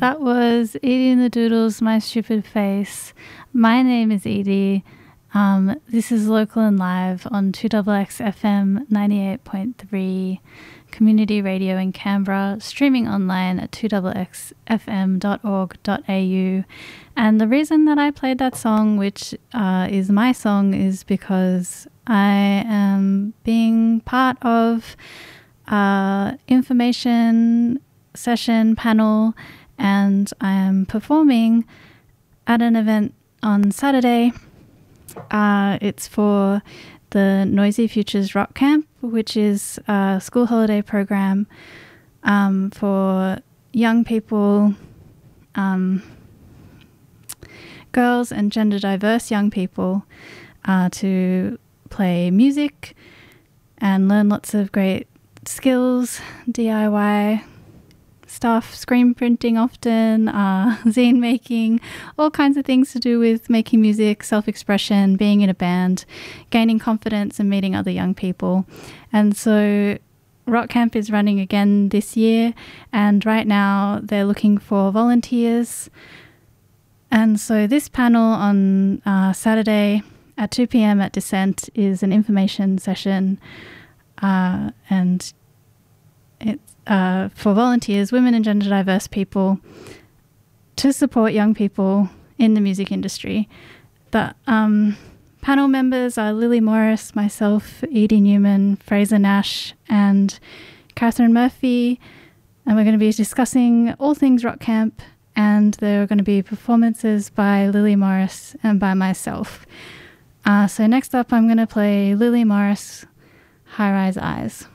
That was Edie and the Doodles, My Stupid Face. My name is Edie. This is Local and Live on 2XX FM 98.3 Community Radio in Canberra, streaming online at 2xxfm.org.au. And the reason that I played that song, which is my song, is because I am being part of information session panel, and I am performing at an event on Saturday. It's for the Noisy Futures Rock Camp, which is a school holiday program for young people, girls and gender diverse young people to play music and learn lots of great skills, DIY stuff, screen printing often, zine making, all kinds of things to do with making music, self-expression, being in a band, gaining confidence and meeting other young people. And so Rock Camp is running again this year, and right now they're looking for volunteers. And so this panel on Saturday at 2 p.m. at Descent is an information session, and it's for volunteers, women and gender diverse people, to support young people in the music industry. The panel members are Lily Morris, myself, Edie Newman, Fraser Nash, and Catherine Murphy, and we're going to be discussing all things Rock Camp, and there are going to be performances by Lily Morris and by myself. So next up I'm going to play Lily Morris, High Rise Eyes.